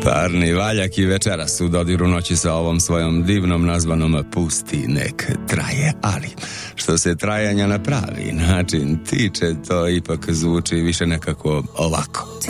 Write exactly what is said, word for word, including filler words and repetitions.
Parni valjak i večeras u dodiru noći sa ovom svojom divnom nazvanom Pusti nek traje, ali što se trajanja na pravi način tiče, to ipak zvuči više nekako ovako.